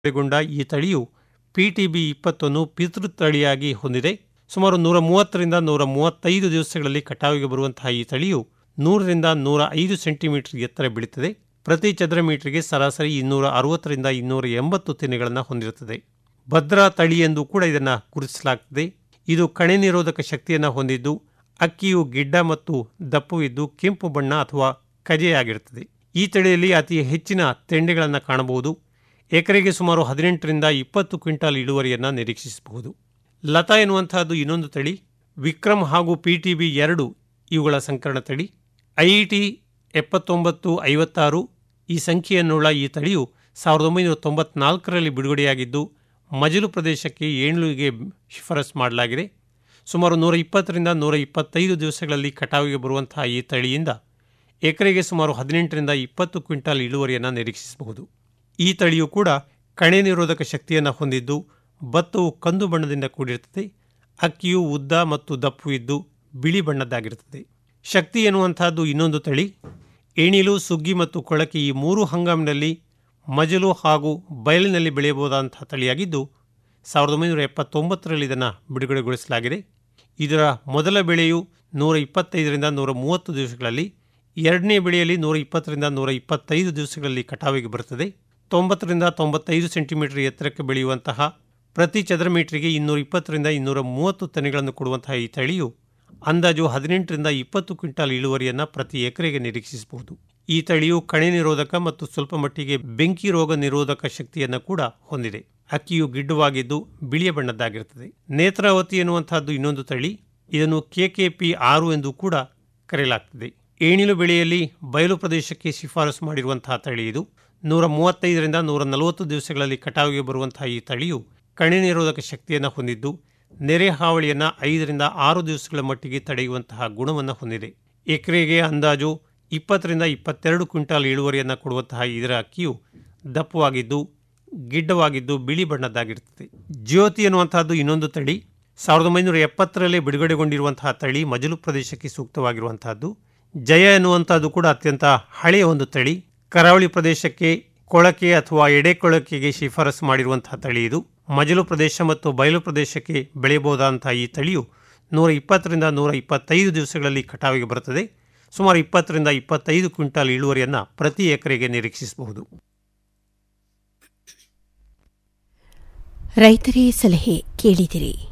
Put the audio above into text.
ಗೊಂಡ ಈ ತಳಿಯು ಪಿಟಿಬಿ 20 ಪಿತೃ ತಳಿಯಾಗಿ ಹೊಂದಿದೆ. ಸುಮಾರು 130ರಿಂದ 135 ದಿವಸಗಳಲ್ಲಿ ಕಟಾವಿಗೆ ಬರುವಂತಹ ಈ ತಳಿಯು 100ರಿಂದ 105 ಸೆಂಟಿಮೀಟರ್ ಎತ್ತರ ಬೆಳೆಯುತ್ತದೆ. ಪ್ರತಿ ಚದರ ಮೀಟರ್ಗೆ ಸರಾಸರಿ 260ರಿಂದ 280 ತೆನೆಗಳನ್ನು ಹೊಂದಿರುತ್ತದೆ. ಭದ್ರಾ ತಳಿ ಎಂದು ಕೂಡ ಇದನ್ನು ಗುರುತಿಸಲಾಗುತ್ತದೆ. ಇದು ಕಣೆ ನಿರೋಧಕ ಶಕ್ತಿಯನ್ನು ಹೊಂದಿದ್ದು ಅಕ್ಕಿಯು ಗಿಡ್ಡ ಮತ್ತು ದಪ್ಪವಿದ್ದು ಕೆಂಪು ಬಣ್ಣ ಅಥವಾ ಕಜೆಯಾಗಿರುತ್ತದೆ. ಈ ತಳಿಯಲ್ಲಿ ಅತಿ ಹೆಚ್ಚಿನ ತೆಂಡೆಗಳನ್ನು ಕಾಣಬಹುದು. ಎಕರೆಗೆ ಸುಮಾರು 18ರಿಂದ 20 ಕ್ವಿಂಟಾಲ್ ಇಳುವರಿಯನ್ನು ನಿರೀಕ್ಷಿಸಬಹುದು. ಲತಾ ಎನ್ನುವಂತಹದ್ದು ಇನ್ನೊಂದು ತಳಿ. ವಿಕ್ರಮ್ ಹಾಗೂ ಪಿಟಿಬಿ 2 ಇವುಗಳ ಸಂಕರಣ ತಳಿ. ಐಇಟಿ 7956 ಈ ಸಂಖ್ಯೆಯನ್ನುಳ್ಳ ಈ ತಳಿಯು 1994ರಲ್ಲಿ ಬಿಡುಗಡೆಯಾಗಿದ್ದು ಮಜಲು ಪ್ರದೇಶಕ್ಕೆ ಏಣುವಿಗೆ ಶಿಫಾರಸು ಮಾಡಲಾಗಿದೆ. ಸುಮಾರು 120ರಿಂದ 125 ದಿವಸಗಳಲ್ಲಿ ಕಟಾವಿಗೆ ಬರುವಂತಹ ಈ ತಳಿಯಿಂದ ಎಕರೆಗೆ ಸುಮಾರು 18ರಿಂದ 20 ಕ್ವಿಂಟಾಲ್ ಇಳುವರಿಯನ್ನು ನಿರೀಕ್ಷಿಸಬಹುದು. ಈ ತಳಿಯು ಕೂಡ ಕಣೆ ನಿರೋಧಕ ಶಕ್ತಿಯನ್ನು ಹೊಂದಿದ್ದು ಭತ್ತವು ಕಂದು ಬಣ್ಣದಿಂದ ಕೂಡಿರುತ್ತದೆ. ಅಕ್ಕಿಯು ಉದ್ದ ಮತ್ತು ದಪ್ಪು ಇದ್ದು ಬಿಳಿ ಬಣ್ಣದ್ದಾಗಿರುತ್ತದೆ. ಶಕ್ತಿ ಎನ್ನುವಂತಹದ್ದು ಇನ್ನೊಂದು ತಳಿ. ಏಣಿಲು, ಸುಗ್ಗಿ ಮತ್ತು ಕೊಳಕೆ ಈ 3 ಹಂಗಾಮಿನಲ್ಲಿ ಮಜಲು ಹಾಗೂ ಬಯಲಿನಲ್ಲಿ ಬೆಳೆಯಬಹುದಾದಂತಹ ತಳಿಯಾಗಿದ್ದು 1979ರಲ್ಲಿ ಇದನ್ನು ಬಿಡುಗಡೆಗೊಳಿಸಲಾಗಿದೆ. ಇದರ ಮೊದಲ ಬೆಳೆಯು 125ರಿಂದ 130 ದಿವಸಗಳಲ್ಲಿ, ಎರಡನೇ ಬೆಳೆಯಲ್ಲಿ 120ರಿಂದ 125 ದಿವಸಗಳಲ್ಲಿ ಕಟಾವಿಗೆ ಬರುತ್ತದೆ. 90ರಿಂದ 95 ಸೆಂಟಿಮೀಟರ್ ಎತ್ತರಕ್ಕೆ ಬೆಳೆಯುವಂತಹ ಪ್ರತಿ ಚದರ ಮೀಟರಿಗೆ 220ರಿಂದ 230 ತೆನೆಗಳನ್ನು ಕೊಡುವಂತಹ ಈ ತಳಿಯು ಅಂದಾಜು 18ರಿಂದ 20 ಕ್ವಿಂಟಾಲ್ ಇಳುವರಿಯನ್ನು ಪ್ರತಿ ಎಕರೆಗೆ ನಿರೀಕ್ಷಿಸಬಹುದು. ಈ ತಳಿಯು ಕಣೆ ನಿರೋಧಕ ಮತ್ತು ಸ್ವಲ್ಪ ಮಟ್ಟಿಗೆ ಬೆಂಕಿ ರೋಗ ನಿರೋಧಕ ಶಕ್ತಿಯನ್ನು ಕೂಡ ಹೊಂದಿದೆ. ಅಕ್ಕಿಯು ಗಿಡ್ಡವಾಗಿದ್ದು ಬಿಳಿಯ ಬಣ್ಣದ್ದಾಗಿರುತ್ತದೆ. ನೇತ್ರಾವತಿ ಎನ್ನುವಂತಹದ್ದು ಇನ್ನೊಂದು ತಳಿ. ಇದನ್ನು ಕೆಕೆಪಿ 6 ಎಂದು ಕೂಡ ಕರೆಯಲಾಗುತ್ತದೆ. ಏಣಿಲು ಬೆಳೆಯಲ್ಲಿ ಬಯಲು ಪ್ರದೇಶಕ್ಕೆ ಶಿಫಾರಸು ಮಾಡಿರುವಂತಹ ತಳಿ ಇದು. 135ರಿಂದ 140 ದಿವಸಗಳಲ್ಲಿ ಕಟಾವಿಗೆ ಬರುವಂತಹ ಈ ತಳಿಯು ಕಣೆ ನಿರೋಧಕ ಶಕ್ತಿಯನ್ನು ಹೊಂದಿದ್ದು ನೆರೆ ಹಾವಳಿಯನ್ನು 5ರಿಂದ 6 ದಿವಸಗಳ ಮಟ್ಟಿಗೆ ತಡೆಯುವಂತಹ ಗುಣವನ್ನು ಹೊಂದಿದೆ. ಎಕರೆಗೆ ಅಂದಾಜು 20ರಿಂದ 22 ಕ್ವಿಂಟಾಲ್ ಇಳುವರಿಯನ್ನು ಕೊಡುವಂತಹ ಇದರ ಅಕ್ಕಿಯು ದಪ್ಪವಾಗಿದ್ದು ಗಿಡ್ಡವಾಗಿದ್ದು ಬಿಳಿ ಬಣ್ಣದ್ದಾಗಿರುತ್ತದೆ. ಜ್ಯೋತಿ ಎನ್ನುವಂತಹದ್ದು ಇನ್ನೊಂದು ತಳಿ. 1970ರಲ್ಲಿ ಬಿಡುಗಡೆಗೊಂಡಿರುವಂತಹ ತಳಿ ಮಜಲು ಪ್ರದೇಶಕ್ಕೆ ಸೂಕ್ತವಾಗಿರುವಂತಹದ್ದು. ಜಯ ಎನ್ನುವಂತಹದ್ದು ಕೂಡ ಅತ್ಯಂತ ಹಳೆಯ ಒಂದು ತಳಿ. ಕರಾವಳಿ ಪ್ರದೇಶಕ್ಕೆ ಕೊಳಕೆ ಅಥವಾ ಎಡೆಕೊಳಕೆಗೆ ಶಿಫಾರಸು ಮಾಡಿರುವಂತಹ ತಳಿ ಇದು. ಮಜಲು ಪ್ರದೇಶ ಮತ್ತು ಬಯಲು ಪ್ರದೇಶಕ್ಕೆ ಬೆಳೆಯಬಹುದಾದಂತಹ ಈ ತಳಿಯು 120ರಿಂದ 125 ದಿವಸಗಳಲ್ಲಿ ಕಟಾವಿಗೆ ಬರುತ್ತದೆ. ಸುಮಾರು 20ರಿಂದ 25 ಕ್ವಿಂಟಾಲ್ ಇಳುವರಿಯನ್ನು ಪ್ರತಿ ಎಕರೆಗೆ ನಿರೀಕ್ಷಿಸಬಹುದು. ರೈತರೇ ಸಲಹೆ ಕೇಳಿದಿರಿ.